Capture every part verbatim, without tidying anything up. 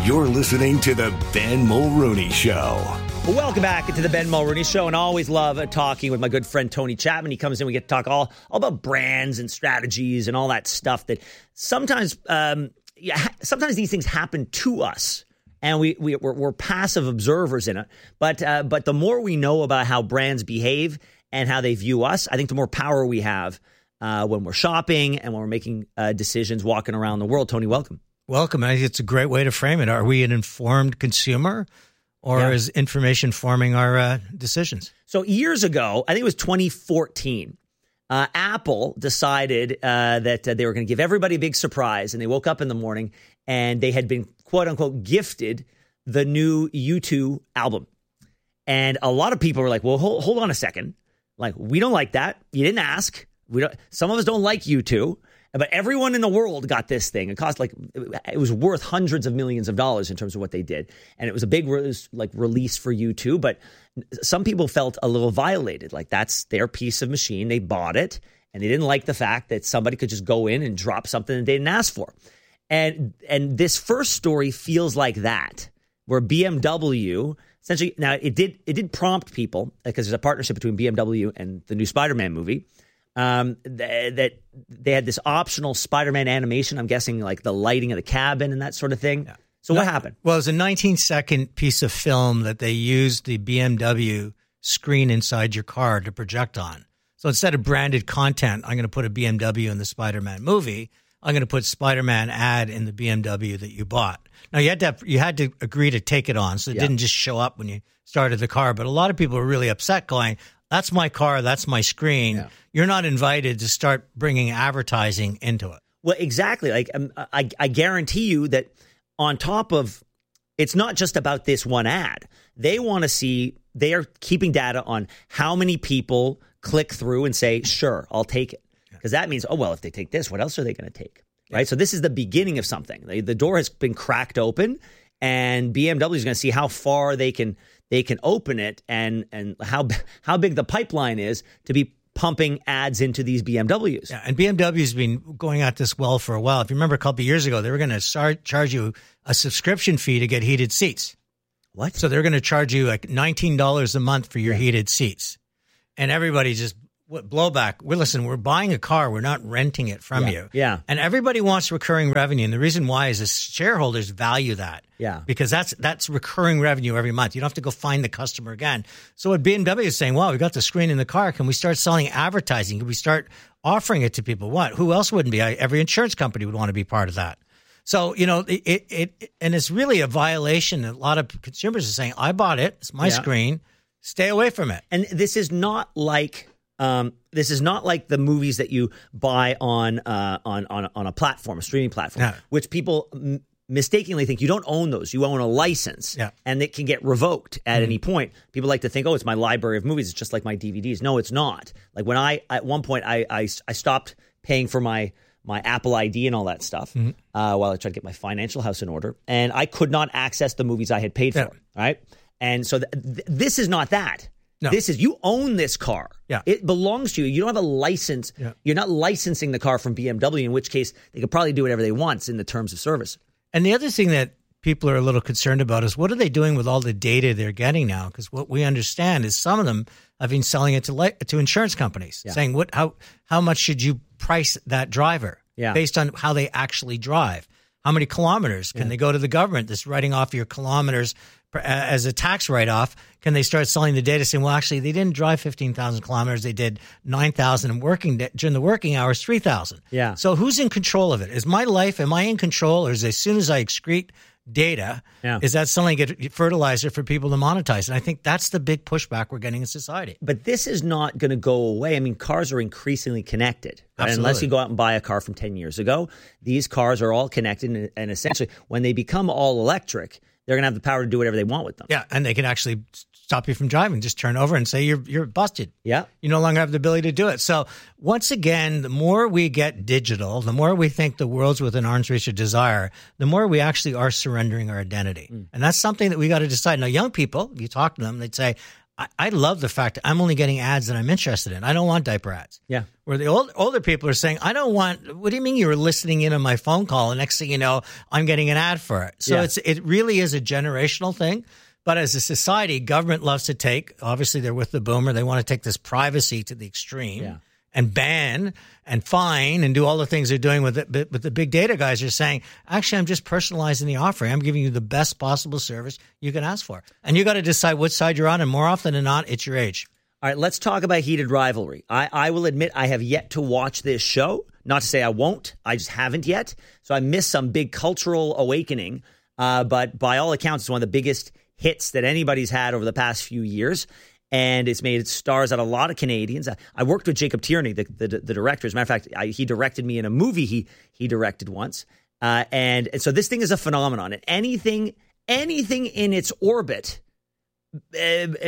You're listening to The Ben Mulrooney Show. Welcome back to The Ben Mulrooney Show, and I always love uh, talking with my good friend Tony Chapman. He comes in, we get to talk all, all about brands and strategies and all that stuff that sometimes um, yeah, sometimes these things happen to us, and we, we, we're, we're passive observers in it. But, uh, but the more we know about how brands behave and how they view us, I think the more power we have uh, when we're shopping and when we're making uh, decisions walking around the world. Tony, welcome. Welcome. I think it's a great way to frame it. Are we an informed consumer, or yeah. is information forming our uh, decisions? So years ago, I think it was twenty fourteen, uh, Apple decided uh, that uh, they were going to give everybody a big surprise. And they woke up in the morning and they had been, quote unquote, gifted the new U two album. And a lot of people were like, well, hold, hold on a second. Like, we don't like that. You didn't ask. We don't. Some of us don't like U two. But everyone in the world got this thing. It cost like, it was worth hundreds of millions of dollars in terms of what they did. And it was a big like release for U two. But some people felt a little violated. Like, that's their piece of machine. They bought it. And they didn't like the fact that somebody could just go in and drop something that they didn't ask for. And, and this first story feels like that, where B M W essentially, now it did, it did prompt people, because there's a partnership between B M W and the new Spider-Man movie. Um, th- that they had this optional Spider-Man animation. I'm guessing like the lighting of the cabin and that sort of thing. Yeah. So no, what happened? Well, it was a nineteen second piece of film that they used the B M W screen inside your car to project on. So instead of branded content, I'm going to put a B M W in the Spider-Man movie. I'm going to put Spider-Man ad in the B M W that you bought. Now, you had to have, you had to agree to take it on, so it yeah. didn't just show up when you started the car. But a lot of people were really upset going, that's my car, that's my screen. Yeah. You're not invited to start bringing advertising into it. Well, exactly. Like um, I, I guarantee you that on top of, it's not just about this one ad. They want to see, they are keeping data on how many people click through and say, sure, I'll take it. Because that means, oh, well, if they take this, what else are they going to take? Right. Yeah. So this is the beginning of something. The, the door has been cracked open, and B M W is going to see how far they can they can open it, and and how how big the pipeline is to be pumping ads into these B M Ws. Yeah, and B M W's been going at this well for a while. If you remember a couple of years ago, they were going to start charge you a subscription fee to get heated seats. What? So they're going to charge you like nineteen dollars a month for your yeah. heated seats. And everybody just, what blowback. We're listen, we're buying a car. We're not renting it from yeah. you. Yeah. And everybody wants recurring revenue. And the reason why is the shareholders value that. Yeah. Because that's that's recurring revenue every month. You don't have to go find the customer again. So what B M W is saying, well, we got the screen in the car. Can we start selling advertising? Can we start offering it to people? What? Who else wouldn't be? Every insurance company would want to be part of that. So, you know, it, it, it and it's really a violation. A lot of consumers are saying, I bought it. It's my yeah. screen. Stay away from it. And this is not like um, this is not like the movies that you buy on uh, on on on a platform, a streaming platform, yeah. which people m- mistakenly think you don't own those. You own a license, yeah. and it can get revoked at mm-hmm. any point. People like to think, oh, it's my library of movies. It's just like my D V Ds. No, it's not. Like when I at one point I I, I stopped paying for my my Apple I D and all that stuff mm-hmm. uh, while I tried to get my financial house in order, and I could not access the movies I had paid yeah. for. Right. And so th- th- this is not that. No. This is, you own this car. Yeah. It belongs to you. You don't have a license. Yeah. You're not licensing the car from B M W, in which case they could probably do whatever they want in the terms of service. And the other thing that people are a little concerned about is what are they doing with all the data they're getting now? Because what we understand is some of them have been selling it to li- to insurance companies, yeah. saying what how how much should you price that driver yeah. based on how they actually drive? How many kilometers can yeah. they go to the government that's writing off your kilometers as a tax write-off? Can they start selling the data saying, well, actually, they didn't drive fifteen thousand kilometers. They did nine thousand and working during the working hours, three thousand. Yeah. So who's in control of it? Is my life, am I in control? Or is as soon as I excrete data, yeah. is that suddenly get fertilizer for people to monetize? And I think that's the big pushback we're getting in society. But this is not going to go away. I mean, cars are increasingly connected. Right? Unless you go out and buy a car from ten years ago, these cars are all connected. And, and essentially, when they become all electric, they're going to have the power to do whatever they want with them. Yeah, and they can actually stop you from driving. Just turn over and say you're you're busted. Yeah. You no longer have the ability to do it. So once again, the more we get digital, the more we think the world's within arm's reach of desire, the more we actually are surrendering our identity. Mm. And that's something that we got to decide. Now, young people, if you talk to them, they'd say, I, I love the fact that I'm only getting ads that I'm interested in. I don't want diaper ads. Yeah. Where the old, older people are saying, I don't want, what do you mean you were listening in on my phone call and next thing you know, I'm getting an ad for it. So Yeah. it's it really is a generational thing. But as a society, government loves to take, obviously they're with the boomer, they want to take this privacy to the extreme. Yeah. And ban and fine and do all the things they're doing with it. But, but the big data guys are saying, actually, I'm just personalizing the offering. I'm giving you the best possible service you can ask for. And you got to decide which side you're on. And more often than not, it's your age. All right, let's talk about Heated Rivalry. I, I will admit I have yet to watch this show. Not to say I won't. I just haven't yet. So I missed some big cultural awakening. Uh, but by all accounts, it's one of the biggest hits that anybody's had over the past few years. And it's made stars out of a lot of Canadians. I worked with Jacob Tierney, the, the, the director. As a matter of fact, I, he directed me in a movie he he directed once. Uh, and, and so this thing is a phenomenon. And anything, anything in its orbit uh,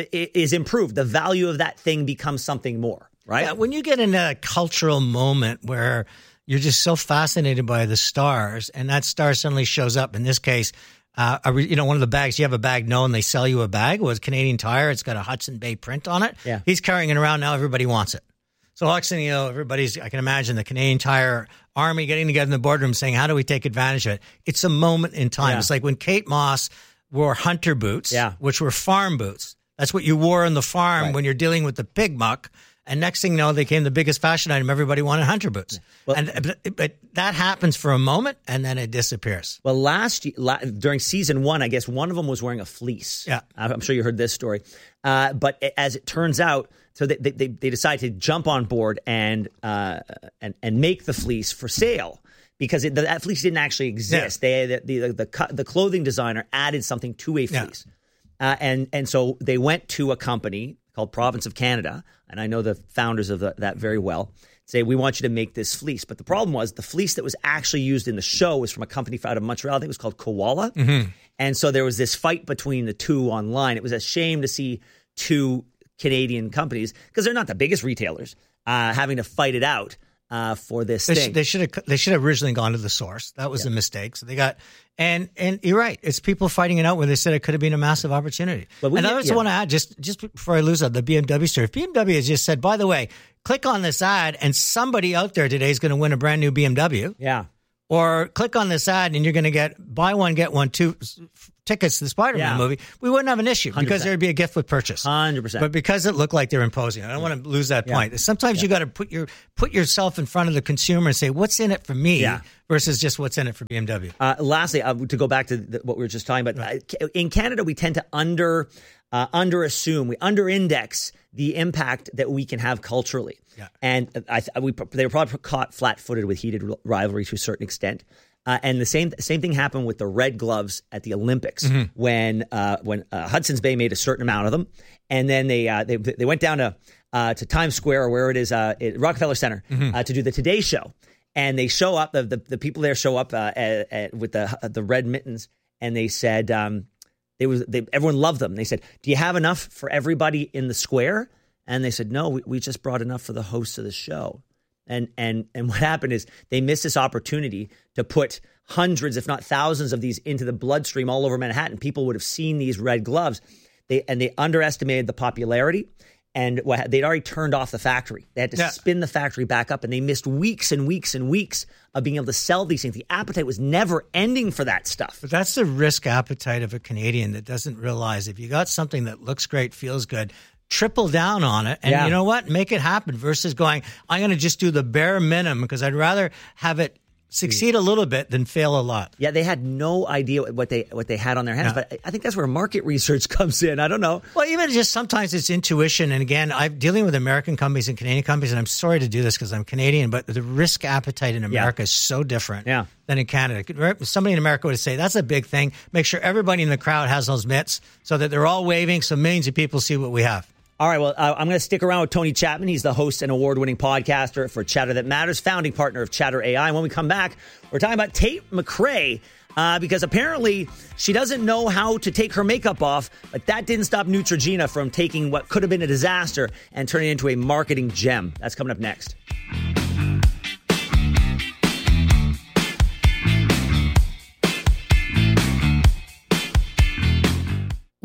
is improved. The value of that thing becomes something more, right? Yeah, when you get in a cultural moment where you're just so fascinated by the stars and that star suddenly shows up, in this case, Uh, a, you know, one of the bags, you have a bag, no, and they sell you a bag, was Canadian Tire. It's got a Hudson Bay print on it. Yeah. He's carrying it around now. Everybody wants it. So, next thing you know, everybody's, I can imagine the Canadian Tire army getting together in the boardroom saying, how do we take advantage of it? It's a moment in time. Yeah. It's like when Kate Moss wore hunter boots, Yeah. which were farm boots. That's what you wore in the farm Right. when you're dealing with the pig muck. And next thing you know, they became the biggest fashion item. Everybody wanted hunter boots. Well, and but, but that happens for a moment, and then it disappears. Well, last la- during season one, I guess one of them was wearing a fleece. Yeah. I'm sure you heard this story. Uh, but as it turns out, so they they, they decided to jump on board and uh, and and make the fleece for sale because it, that fleece didn't actually exist. Yeah. They the the, the the clothing designer added something to a fleece, Yeah. uh, and and so they went to a company called Province of Canada, and I know the founders of the, that very well, say, we want you to make this fleece. But the problem was the fleece that was actually used in the show was from a company out of Montreal. I think it was called Koala. Mm-hmm. And so there was this fight between the two online. It was a shame to see two Canadian companies, because they're not the biggest retailers, uh, having to fight it out uh, for this They, thing. sh- they should have. They should have originally gone to the source. That was Yeah. a mistake. So they got, and and you're right. It's people fighting it out where they said it could have been a massive opportunity. But we and get- I also yeah. want to add, just just before I lose that, the B M W story. If B M W has just said, by the way, click on this ad, and somebody out there today is going to win a brand new B M W. yeah. Or click on this ad and you're going to get buy one, get one, two s- tickets to the Spider-Man Yeah. movie. We wouldn't have an issue one hundred because percent. there'd be a gift with purchase. one hundred percent. But because it looked like they're imposing, I don't want to lose that Yeah. point. Sometimes you got to put your put yourself in front of the consumer and say, what's in it for me Yeah. versus just what's in it for B M W. Uh, lastly, uh, to go back to the, what we were just talking about, uh, in Canada, we tend to under uh, under assume, we under index the impact that we can have culturally. Yeah. And I, I, we, they were probably caught flat footed with Heated Rivalry to a certain extent. Uh, and the same same thing happened with the red gloves at the Olympics Mm-hmm. when uh, when uh, Hudson's Bay made a certain amount of them, and then they uh, they they went down to uh, to Times Square or where it is, uh, at Rockefeller Center, Mm-hmm. uh, to do the Today Show, and they show up. The the, the people there show up uh, at, at, with the uh, the red mittens, and they said um, they was they, everyone loved them. They said, "Do you have enough for everybody in the square?" And they said, "No, we, we just brought enough for the hosts of the show." And and and what happened is they missed this opportunity to put hundreds, if not thousands, of these into the bloodstream all over Manhattan. People would have seen these red gloves. They and they underestimated the popularity. And what, they'd already turned off the factory. They had to Yeah. spin the factory back up, and they missed weeks and weeks and weeks of being able to sell these things. The appetite was never ending for that stuff. But that's the risk appetite of a Canadian that doesn't realize if you got something that looks great, feels good, triple down on it. And Yeah. you know what? Make it happen versus going, I'm going to just do the bare minimum because I'd rather have it succeed a little bit than fail a lot. Yeah, they had no idea what they what they had on their hands. Yeah. But I- I think that's where market research comes in. I don't know. Well, even just sometimes it's intuition. And again, I'm dealing with American companies and Canadian companies, and I'm sorry to do this because I'm Canadian, but the risk appetite in America is so different Yeah. than in Canada. Somebody in America would say, that's a big thing. Make sure everybody in the crowd has those mitts so that they're all waving so millions of people see what we have. All right, well, uh, I'm going to stick around with Tony Chapman. He's the host and award-winning podcaster for Chatter That Matters, founding partner of Chatter A I. And when we come back, we're talking about Tate McRae, uh, because apparently she doesn't know how to take her makeup off, but that didn't stop Neutrogena from taking what could have been a disaster and turning it into a marketing gem. That's coming up next.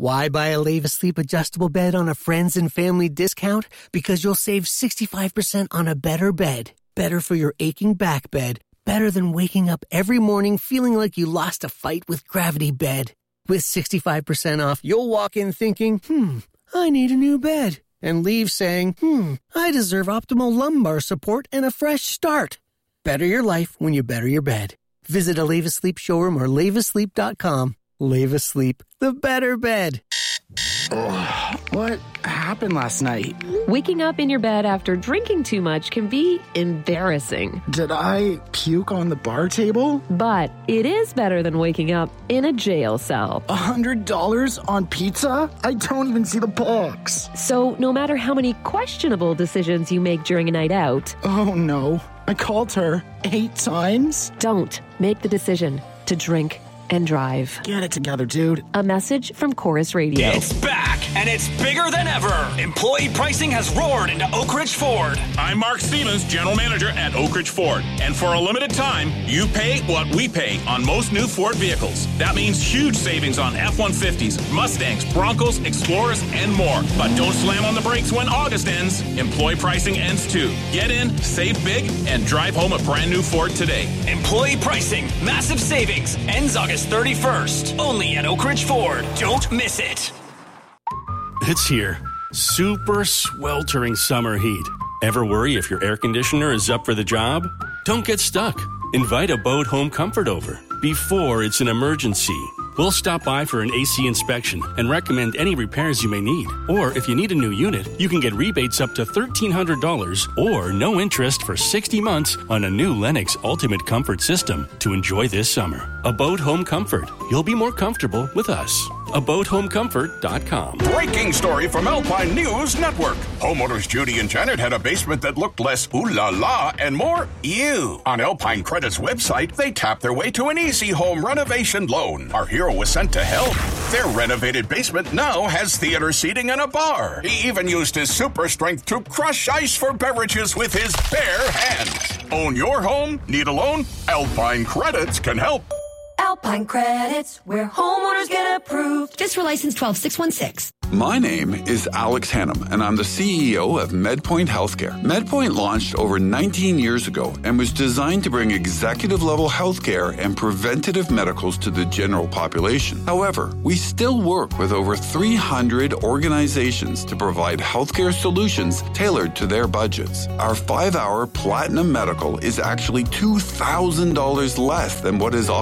Why buy a Leva Sleep adjustable bed on a friends and family discount? Because you'll save sixty-five percent on a better bed. Better for your aching back bed. Better than waking up every morning feeling like you lost a fight with Gravity Bed. With sixty-five percent off, you'll walk in thinking, hmm, I need a new bed. And leave saying, hmm, I deserve optimal lumbar support and a fresh start. Better your life when you better your bed. Visit a Leva Sleep showroom or leva sleep dot com. Leva Sleep, the better bed. Ugh, what happened last night? Waking up in your bed after drinking too much can be embarrassing. Did I puke on the bar table? But it is better than waking up in a jail cell. A hundred dollars on pizza? I don't even see the box. So no matter how many questionable decisions you make during a night out... Oh no, I called her eight times? Don't make the decision to drink and drive. Get it together, dude. A message from Chorus Radio. It's back, and it's bigger than ever. Employee pricing has roared into Oak Ridge Ford. I'm Mark Stevens, General Manager at Oak Ridge Ford. And for a limited time, you pay what we pay on most new Ford vehicles. That means huge savings on F one fifties, Mustangs, Broncos, Explorers, and more. But don't slam on the brakes when August ends. Employee pricing ends too. Get in, save big, and drive home a brand new Ford today. Employee pricing, massive savings, ends August thirty-first. Only at Oak Ridge Ford. Don't miss it. It's here. Super sweltering summer heat. Ever worry if your air conditioner is up for the job? Don't get stuck. Invite Abode Home Comfort over before it's an emergency. We'll stop by for an A C inspection and recommend any repairs you may need. Or if you need a new unit, you can get rebates up to thirteen hundred dollars or no interest for sixty months on a new Lennox Ultimate Comfort System to enjoy this summer. Abode Home Comfort. You'll be more comfortable with us. abode home comfort dot com. Breaking story from Alpine News Network. Homeowners Judy and Janet had a basement that looked less ooh la la and more ew. On Alpine Credit's website, they tapped their way to an easy home renovation loan. Our hero was sent to help. Their renovated basement now has theater seating and a bar. He even used his super strength to crush ice for beverages with his bare hands. Own your home? Need a loan? Alpine Credits can help. Alpine Credits, where homeowners get approved. Fiscal license twelve six one six. My name is Alex Hannum, and I'm the C E O of MedPoint Healthcare. MedPoint launched over nineteen years ago and was designed to bring executive-level healthcare and preventative medicals to the general population. However, we still work with over three hundred organizations to provide healthcare solutions tailored to their budgets. Our five-hour Platinum Medical is actually two thousand dollars less than what is offered